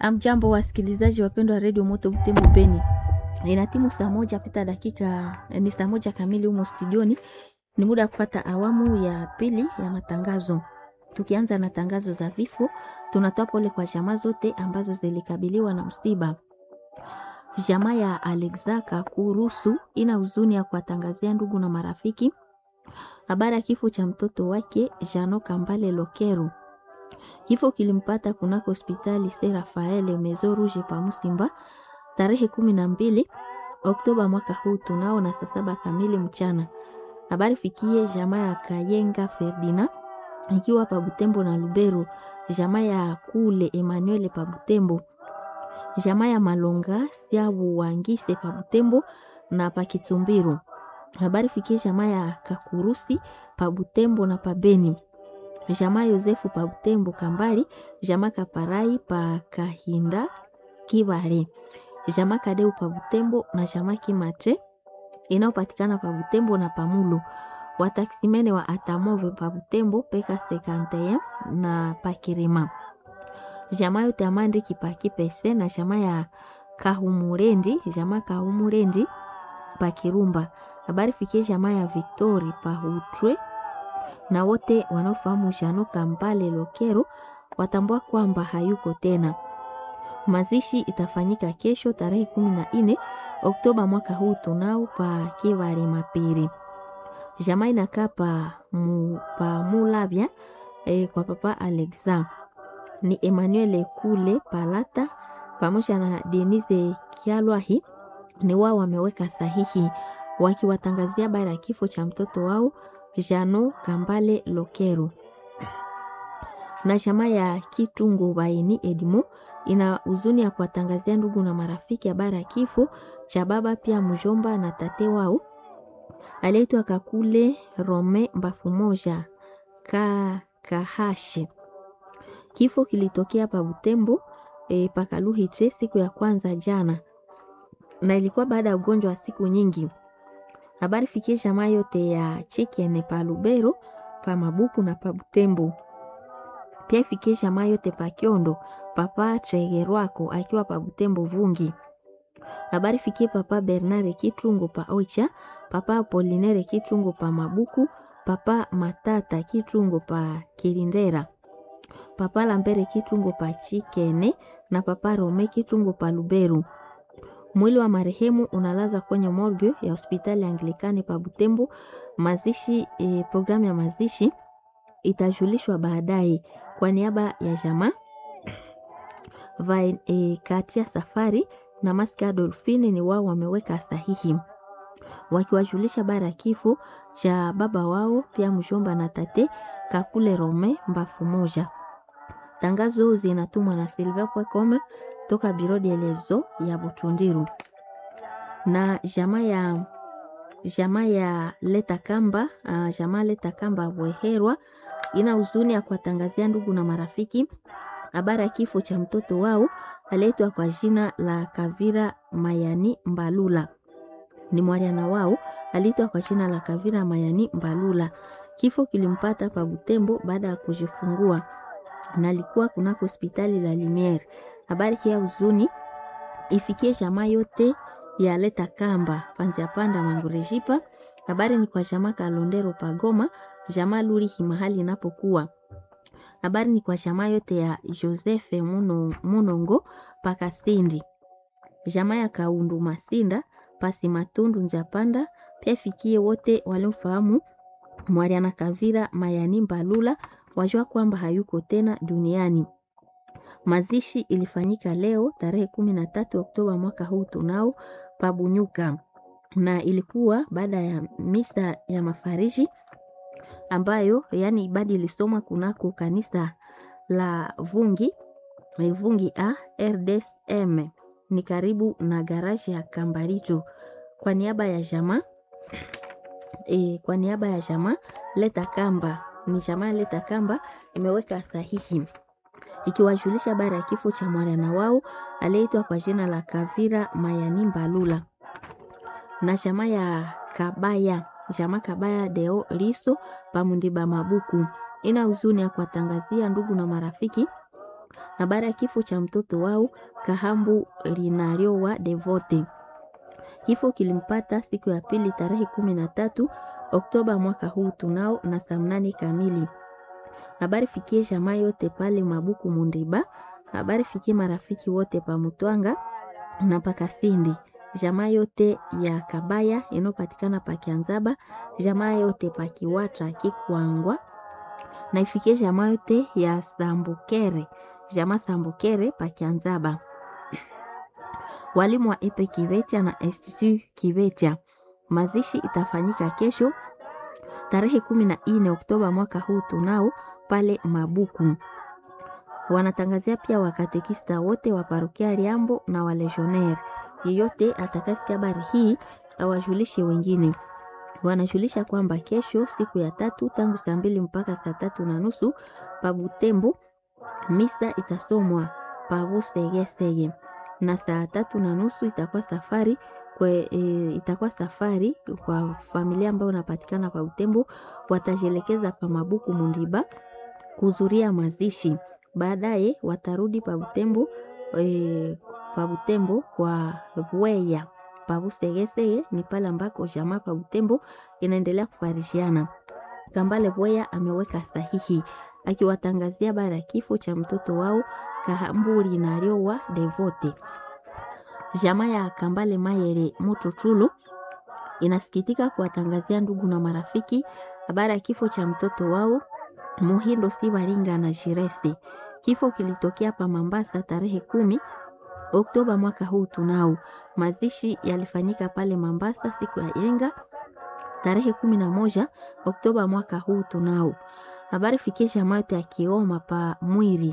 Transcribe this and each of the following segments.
Amjambo wasikilizaji wapendwa wa Radio Moto Butembo Beni. Inatimu saa moja pita dakika ni saa moja kamili humo studioni. Ni muda wa kufuata awamu ya pili ya matangazo. Tukianza na tangazo za vifo, tunatoa pole kwa jamaa zote ambazo zilikabiliwa na msiba. Jamaa ya Alexa Kakurusu ina huzuni ya kuwatangazia ndugu na marafiki habari ya kifo cha mtoto wake Jano Kambale Lokeru. Kifo kilimpata kunako hospitali Saint Raphael Maison Rouge pa Musimba tarehe 12 Oktoba mwaka huu tunao na saa 7 kamili mchana. Habari fikie jamaa ya Kayenga Ferdinand ikiwa pa Butembo na Lubero, jamaa ya Kule Emmanuel pa Butembo, jamaa ya Malonga Siabu Wangise pa Butembo na pa Kitumbiro. Habari fikie jamaa ya Kakurusi pa Butembo na pa Beni, jamaa Yosefu pa Butembo Kambali, jamaa Kaparai pa Kahinda Kibare, jamaa Kadeu pa Butembo na jamaa Kimatre inayopatikana pa Butembo na Pamulo. Wataksimene wa Atamove pa Butembo peka 51 na pa Kirima, jamaa yote amande kipaki pese na jamaa ya Kahumurendi pa Kirumba. Habari fikie jamaa ya Victory pa Hutwe na wote wanaofahamu Jano Kambale Lokero watambua kwamba hayuko tena. Mazishi itafanyika kesho tarehe 14 Oktoba mwaka huu tunao pa Kibale Mapiri. Jamaa inakaa pa Mulabya kwa papa Alexa ni Emmanuel Kule Palata pamoja na Denise Kialwahi ni wao wameweka sahihi wakiwatangazia habari ya kifo cha mtoto wao Jano Kambale Lokeru. Na jamaa ya Kitungu Baini Edimo ina huzuni ya kuwatangazia ndugu na marafiki habari ya kifo cha baba pia mjomba na tate wao aliyeitwa Kakule Rome Mbafu Moja Kahashi. Kifo kilitokea pa Butembo pakaluhitre siku ya kwanza jana na ilikuwa baada ya ugonjwa wa siku nyingi. Habari fikie jamaa yote ya Chekene pa Lubero pa Mabuku na pa Butembo. Pia fikie jamaa yote pa Kiondo papa Tregerwako akiwa pa Butembo Vungi. Habari fikie papa Bernard Kitungo pa Oicha, papa Apolinere Kitungo pa Mabuku, papa Matata Kitungo pa Kilindera, papa Lambere Kitungo pa Chikene na papa Rome Kitungo pa Lubero. Mwili wa marehemu unalaza kwenye morgue ya hospitali Anglikani pa Butembo. Mazishi programu ya mazishi itajulishwa baadaye. Kwa niaba ya jamaa Katia Safari na Maska Dolphine ni wao wameweka sahihi wakiwajulisha bara ya kifo cha baba wao pia mjomba na tate Kakule Rome Mbafu Moja. Tangazo zinatumwa na Silver.com toka Biro de Lezo ya Butundiru. Na jamaa ya Leta Kamba Bweherwa ina huzuni ya kuwatangazia ndugu na marafiki habari ya kifo cha mtoto wao aliyeitwa kwa jina la Kavira Mayani Mbalula. Ni mwana wao aliitwa kwa jina la Kavira Mayani Mbalula. Kifo kilimpata pa Butembo baada ya kujifungua na alikuwa kunako hospitali la Lumiere. Habari hii ya huzuni ifikie jamaa yote ya Leta Kamba Panzia Panda Mangurejipa. Habari ni kwa jamaa Kalondero Pagoma, jamaa Luri mahali inapokuwa. Habari ni kwa jamaa yote ya Joseph Munongo Pakasindi, jamaa ya Kaundu Masinda Pasi Matundu Nzapanda. Pia fikie wote waliofahamu Mwariana Kavira Mayani Mbalula wajua kwamba hayuko tena duniani. Mazishi ilifanyika leo tarehe 13 Oktoba mwaka huu tunao Pabunyuka na ilikuwa baada ya misa ya mafariji ambayo yani ibada ilisomwa kunako kanisa la Vungi A RDSM ni karibu na garaji ya Kambarito. Kwa niaba ya jamaa Leta Kamba ni jamaa Leta Kamba imeweka sahihi ikiwajulisha habari ya kifo cha mwana wao aliyeitwa kwa jina la Kavira Mayani Mbalula. Na jamaa Kabaya Deo Liso Pamundiba Mabuku ina huzuni ya kuwatangazia ndugu na marafiki Habari ya kifo cha mtoto wao Kahambu Linariowa Devote. Kifo kilimpata siku ya pili tarehe 13 Oktoba mwaka huu tunao na saa 8 kamili. Habari fikie jamaa yote pale Mabuku Mundiba. Habari fikie marafiki wote pa Mutwanga na Pakasindi. Jamaa yote ya Kabaya inopatikana pa Kianzaba. Jamaa yote pa Kiwatra Kikwangwa. Na ifikie jamaa yote ya Sambukere. Jamaa Sambukere pa Kianzaba. Walimu wa Epe Kivecha na Institut Kivecha. Mazishi itafanyika kesho tarehe 14 Oktoba mwaka huu tunao pale Mabuku. Wanatangazia pia wakatekista wote wa parokia Liambo na wa Legionnaire. Yeyote atakasikia habari hii awajulishe wengine. Wanajulisha kwamba kesho siku ya tatu tangu saa 2 mpaka saa 3:30 pa Butembo misa itasomwa pa Busegesege na saa 3:30 itakuwa safari kwa familia ambao unapatikana pa Butembo, watajelekeza pa Mabuku Mundiba kuzuria mazishi. Baadaye watarudi pa Butembo kwa Bweya pa Busegesege, ni pale ambako jamaa pa Butembo inaendelea kufarishiana. Kambale Bweya ameweka sahihi akiwatangazia bara ya kifo cha mtoto wao Kahambu Linariowa Devote. Jamaa ya Kambale Mayere Mututulu inasikitika kuwatangazia ndugu na marafiki habari ya kifo cha mtoto wao Muhindo Sibaringa na Jiresi. Kifo kilitokea pa Mambasa tarehe 10 Oktoba mwaka huu tunao. Mazishi yalifanyika pale Mambasa siku ya Yenga tarehe 11 Oktoba mwaka huu tunao. Habari fikie jamaa yote ya Kioma pa Mwiri.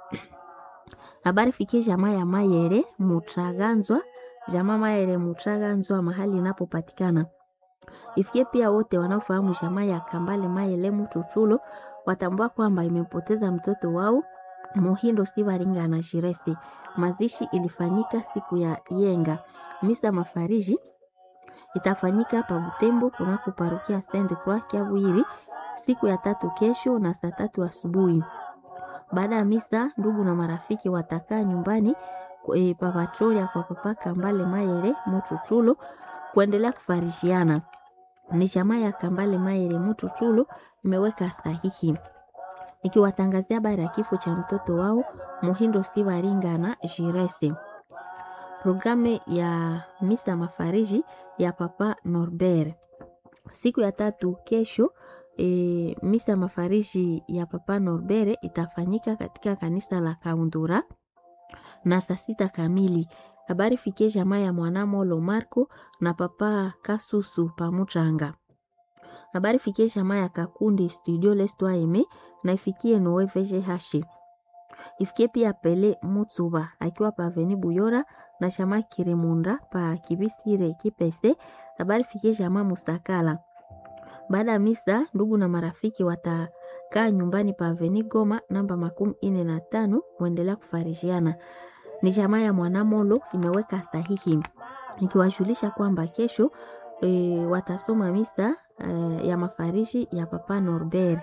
Habari fikie jamaa ya Mayere Mutraganzwa, jamaa Mayere Mutraganzwa mahali inapopatikana. Ifikie pia wote wanaofahamu jamaa ya Kambale Mayere Mututulo watambua kwamba imempoteza mtoto wao Muhindo Sibaringa na Jiresi. Mazishi ilifanyika siku ya Yenga. Misa mafariji itafanyika pa Butembo kunako parokia Sainte Croix Kiavwiri siku ya tatu kesho na saa 3 asubuhi. Baada ya misa, ndugu na marafiki watakaa nyumbani pa patrolia kwa papa Kambale Mayere Mututulo kuendelea kufarishiana. Ni jamaa ya Kambale Mayere Mututulo imeweka sahihi ikiwatangazia habari ya kifo cha mtoto wao Muhindo Sibaringa na Jiresi. Programu ya misa mafariji ya papa Norbert. Siku ya tatu kesho misa mafariji ya papa Norbert itafanyika katika kanisa la Kaundura na saa 6 kamili. Habari fikie jamaa ya Mwanamolo Marco na papa Kasusu Pamutranga. Habari fikie jamaa ya Kakundi Studio Lestwaime na ifikie Noe VGH. Ifikie pia Pele Mutsuba akiwa pa Avenue Buyora na jamaa Kiremunda pa Kibisire Kipese. Habari fikie jamaa Mustakala. Baada ya misa, ndugu na marafiki watakaa nyumbani pa Avenue Goma namba 45 kuendelea kufarishiana. Ni jamaa ya Mwanamolo imeweka sahihi ikiwajulisha kwamba kesho watasoma misa ya mafarishi ya papa Norbert.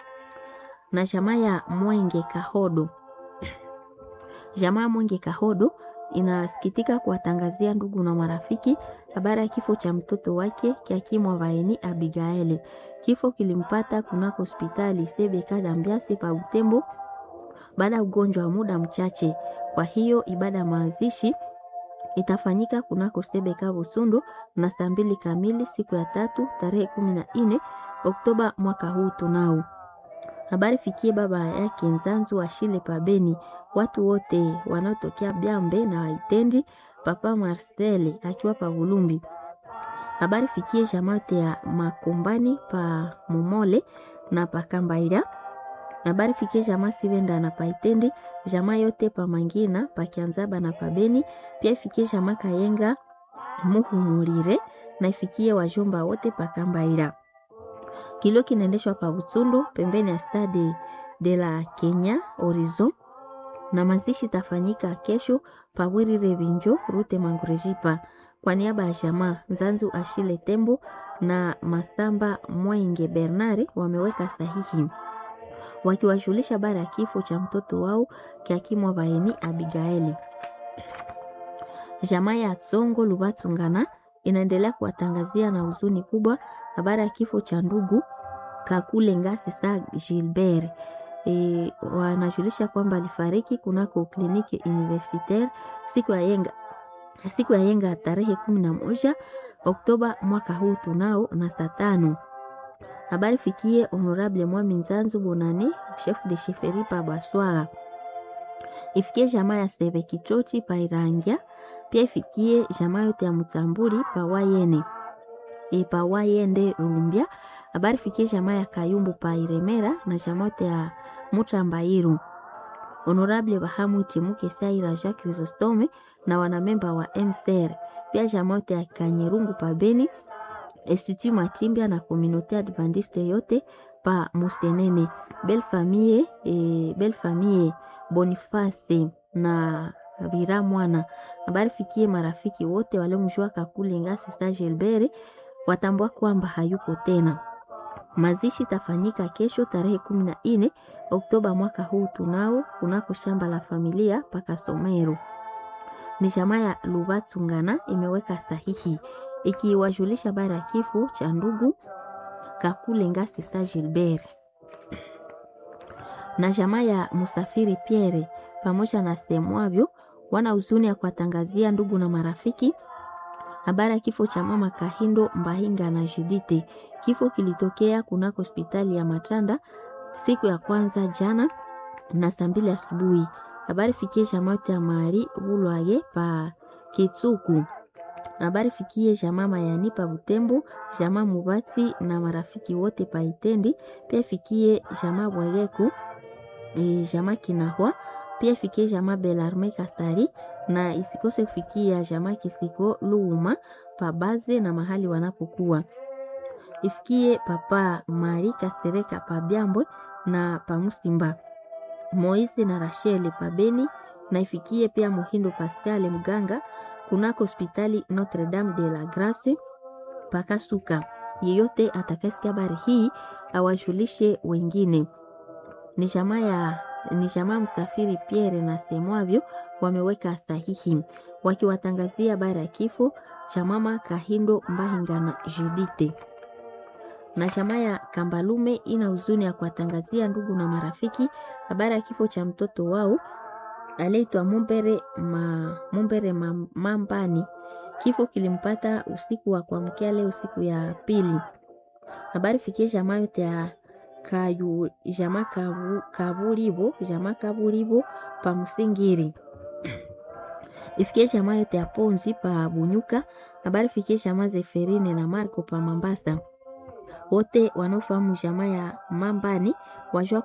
Na jamaa ya Mwenge Kahodo. Jamaa Mwenge Kahodo inasikitika kuwatangazia ndugu na marafiki habari ya kifo cha mtoto wake Kiakimwa Vaeni Abigaili. Kifo kilimpata kunako hospitali Sebeka Dambiasi pa Butembo baada ya ugonjwa wa muda mchache. Kwa hiyo ibada ya mazishi itafanyika kunako Sebeka Busundu na saa 2 kamili siku ya tatu tarehe 14 Oktoba mwaka huu tunao. Habari fikie baba yake Nzanzu wa Shile Pabeni, watu wote wanaotokea Byambe na Waitendi, papa Marcel akiwa pa Bulumbi. Habari fikie jamate ya Makombani pa Mumole na pa Kambaira. Habari fikie jamaa Sivenda na pa Itendi, jamaa yote pa Mangina, pa Kianzaba na pa Beni, pia ifikie jamaa Kayenga Muhumurire na ifikie wajomba wote pa Kambaira. Kilio kinaendeshwa pa Butsundo pembeni ya Stade de la Kenya Horizon na mazishi tafanyika kesho pa Wirire Vinjo Rute Mangurejipa. Kwa niaba ya jamaa Nzanzu Ashile Tembo na Masamba Mwenge Bernard wameweka sahihi wakiwajulisha habari ya kifo cha mtoto wao Kiakimwa Baeni Abigaeli. Jamaa ya Tsongo Lubatungana inaendelea kuwatangazia na huzuni kubwa habari ya kifo cha ndugu Kakule Ngasi sa Gilbert. Wanajulisha kwamba alifariki kunako kliniki universitaire siku ya yenga tarehe 11 Oktoba mwaka huu tunao na saa 5. Habari fikie Honorable Mwami Nzanzu Bonane, chef de chefferie pa Baswara. Ifikie jamaa ya Sebe Kichochi pa Irangia, pia ifikie jamaa yote ya Mutamburi pa Wayene. Pa Wayende Rumbia, habari fikie jamaa ya Kayumbu pa Iremera na jamaa yote ya Mutambairu. Honorable Bahamu Timuke Saira Jacques Chrysostome na wanamemba wa MCR. Pia jamaa yote ya Kanyerungu pa Beni, Institut Matimbia na Communauté Adventiste yote pa Musenene. Belle famille Boniface na Biramwana. Habari fikie marafiki wote waliomjua Kakule Ngasi sa Gilbert watambua kwamba hayuko tena. Mazishi tafanyika kesho tarehe 14 Oktoba mwaka huu tunao kunako shamba la familia paka Somero. Ni jamaa ya Lubatungana imeweka sahihi ikiwajulisha habari ya kifo cha ndugu Kakule Ngasi sa Gilbert. Na jamaa ya Musafiri Pierre pamoja na Semwavyo wana huzuni ya kuwatangazia ndugu na marafiki habari ya kifo cha mama Kahindo Mbahinga na Jidite. Kifo kilitokea kunako hospitali ya Matanda siku ya kwanza jana na saa 2 asubuhi. Habari fikie jamaa ya Mari Bulwaye pa Kitsuku. Habari fikie jamaa Mayani pa Butembo, jamaa Mubati na marafiki wote pa Itendi, pia fikie jamaa Bwayeku, jamaa Kinahwa, pia fikie jamaa Belarme Kasari na isikose kufikia jamaa Kisiko Luuma pa Baze na mahali wanapokuwa. Ifikie papa Mari Kasereka pa Byambwe na pa Musimba. Moise na Rachel pa Beni na ifikie pia Muhindo Pascal mganga kunako hospitali Notre Dame de la Grace Pakasuka. Yeyote atakayesikia habari hii awajulishe wengine. Ni jamaa Msafiri Pierre na Semwavyo wameweka sahihi wakiwatangazia habari ya kifo cha mama Kahindo Mbahinga na Judite. Na jamaa ya Kambalume ina huzuni ya kuwatangazia ndugu na marafiki habari ya kifo cha mtoto wao aliyeitwa Mumbere Mambani. Kifo kilimpata usiku wa kuamkia leo siku ya pili. Habari fikie jamaa yote ya jamaa Kaburibo pa Musingiri. Ifikie jamaa yote ya Ponzi pa Bunyuka. Habari fikie jamaa Zeferine na Marco pa Mambasa. Wote wanaofahamu jamaa ya Mambani wajua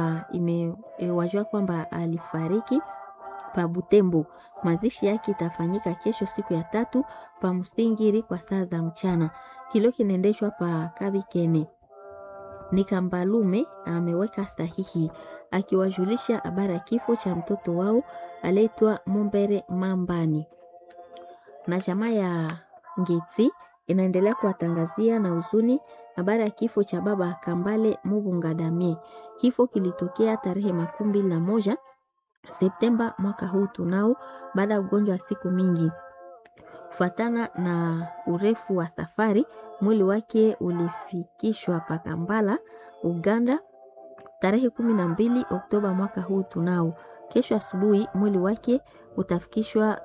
kwamba alifariki pa Butembo. Mazishi yake itafanyika kesho siku ya 3 pa Musingiri kwa saa za mchana. Hilo kinaendeshwa pa Kabikene. Ni Kambalume ameweka sahihi akiwajulisha habari ya kifo cha mtoto wao aliyeitwa Mumbere Mambani. Na jamaa ya Ngitsi inaendelea kuwatangazia na huzuni habari ya kifo cha baba Kambale Mubungadamie. Kifo kilitokea tarehe 21 Septemba mwaka huu tunao baada ya ugonjwa wa siku mingi. Kufuatana na urefu wa safari, mwili wake ulifikishwa pa Kampala, Uganda tarehe 12 Oktoba mwaka huu tunao. Kesho asubuhi mwili wake utafikishwa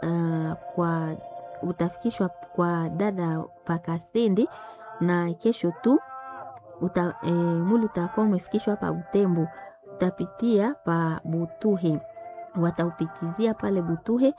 kwa dada Pakasendi na kesho tu mwili utakuwa umefikishwa pa Butembo. Utapitia pa Butuhe. Wataupitizia pale Butuhe